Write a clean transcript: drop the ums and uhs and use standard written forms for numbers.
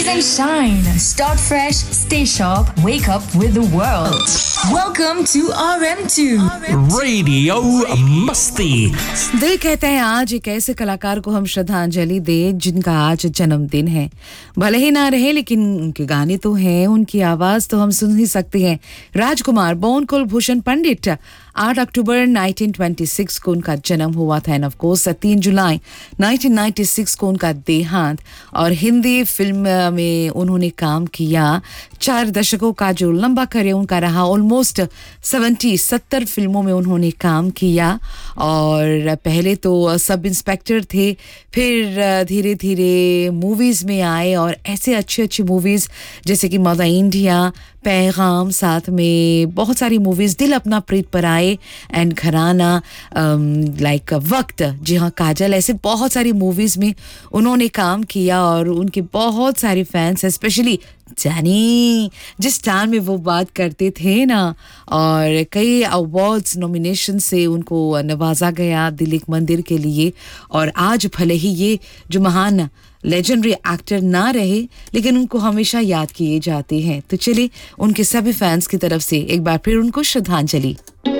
Rise and shine. Start fresh, stay sharp, wake up with the world. Welcome to RM2 Radio मस्ती। दिल कहते हैं आज एक ऐसे कलाकार को हम श्रद्धांजलि दें जिनका आज जन्मदिन है। भले ही ना रहे लेकिन उनके गाने तो हैं, उनकी आवाज तो हम सुन ही सकते हैं। राजकुमार बोन कुलभूषण पंडित 8 अक्टूबर 1926 को उनका जन्म हुआ था एंड ऑफ कोर्स 3 जुलाई 1996 को उनका देहांत। और हिंदी फिल्म में उन्होंने काम किया। 4 दशकों का जो लंबा करियर उनका रहा, ऑलमोस्ट 70 फिल्मों में उन्होंने काम किया। और पहले तो सब इंस्पेक्टर थे, फिर धीरे धीरे मूवीज़ में आए और ऐसे अच्छी मूवीज़ जैसे कि मदर इंडिया, पैगाम, साथ में बहुत सारी मूवीज़, दिल अपना प्रीत पर आए एंड घराना, लाइक वक्त, जी हाँ काजल, ऐसे बहुत सारी मूवीज़ में उन्होंने काम किया। और उनके बहुत सारे फैंस हैं, स्पेशली जानी जिस टाइम में वो बात करते थे ना। और कई अवार्ड्स नॉमिनेशन से उनको नवाजा गया दिल एक मंदिर के लिए। और आज भले ही ये जो महान लेजेंडरी एक्टर ना रहे लेकिन उनको हमेशा याद किए जाते हैं। तो चलिए उनके सभी फैंस की तरफ से एक बार फिर उनको श्रद्धांजलि।